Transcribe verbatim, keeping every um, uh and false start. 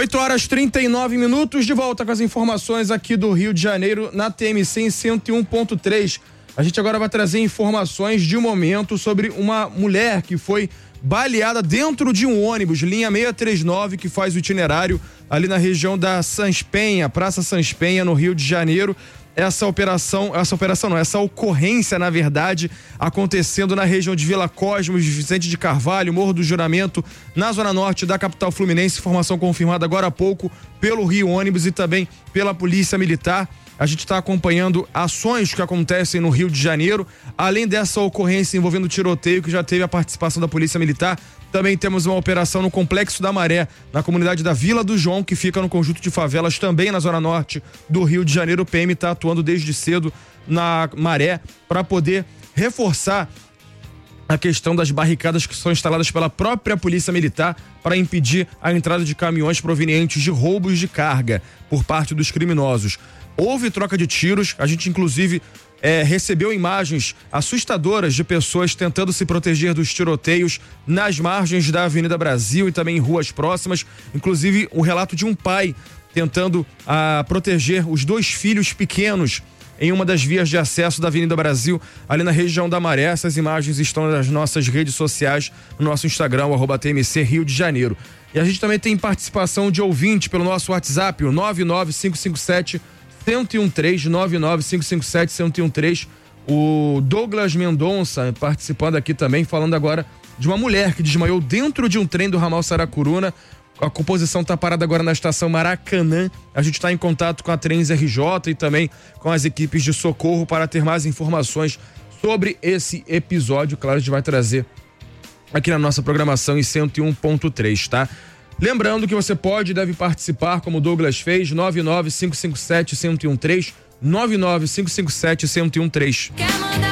oito horas e trinta e nove minutos, de volta com as informações aqui do Rio de Janeiro na T M C em cento e um ponto três. A gente agora vai trazer informações de um momento sobre uma mulher que foi baleada dentro de um ônibus, linha seiscentos e trinta e nove, que faz o itinerário ali na região da Sans Penha, Praça Sans Penha, no Rio de Janeiro. Essa operação, essa operação não, essa ocorrência, na verdade, acontecendo na região de Vila Cosmos, Vicente de Carvalho, Morro do Juramento, na zona norte da capital fluminense. Informação confirmada agora há pouco pelo Rio Ônibus e também pela Polícia Militar. A gente está acompanhando ações que acontecem no Rio de Janeiro. Além dessa ocorrência envolvendo tiroteio, que já teve a participação da Polícia Militar, também temos uma operação no Complexo da Maré, na comunidade da Vila do João, que fica no conjunto de favelas, também na zona norte do Rio de Janeiro. O P M está atuando desde cedo na Maré para poder reforçar a questão das barricadas que são instaladas pela própria Polícia Militar para impedir a entrada de caminhões provenientes de roubos de carga por parte dos criminosos. Houve troca de tiros, a gente inclusive é, recebeu imagens assustadoras de pessoas tentando se proteger dos tiroteios nas margens da Avenida Brasil e também em ruas próximas. Inclusive o relato de um pai tentando a, proteger os dois filhos pequenos em uma das vias de acesso da Avenida Brasil, ali na região da Maré. Essas imagens estão nas nossas redes sociais, no nosso Instagram, o arroba T M C Rio de Janeiro. E a gente também tem participação de ouvinte pelo nosso WhatsApp, o nove nove cinco cinco sete um zero um três, nove nove cinco cinco sete um zero um três. O Douglas Mendonça participando aqui também, falando agora de uma mulher que desmaiou dentro de um trem do ramal Saracuruna. A composição está parada agora na estação Maracanã. A gente está em contato com a Trens R J e também com as equipes de socorro para ter mais informações sobre esse episódio. Claro, a gente vai trazer aqui na nossa programação em cento e um ponto três, tá? Lembrando que você pode e deve participar, como o Douglas fez, nove nove cinco cinco sete um zero um três, nove nove cinco cinco sete um zero um três. Quer mandar